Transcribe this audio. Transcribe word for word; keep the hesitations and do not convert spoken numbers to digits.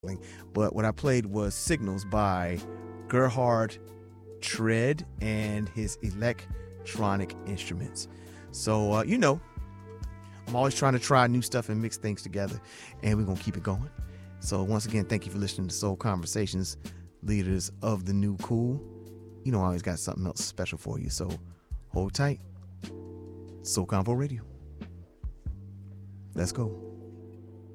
But what I played was Signals by Gerhard Tread and his electronic instruments. So, uh, you know, I'm always trying to try new stuff and mix things together, and we're going to keep it going. So once again, thank you for listening to Soul Conversations, leaders of the new cool. You know I always got something else special for you, so hold tight. Soul Convo Radio. Let's go.